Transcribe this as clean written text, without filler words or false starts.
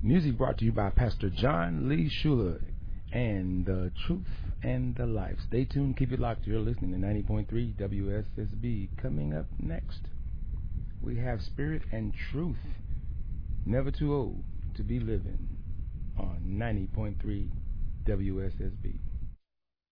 Music brought to you by Pastor John Lee Schuler and The Truth and the Life. Stay tuned, keep it locked. You're listening to 90.3 WSSB. Coming up next, we have Spirit and Truth, Never Too Old to Be Living on 90.3 WSSB.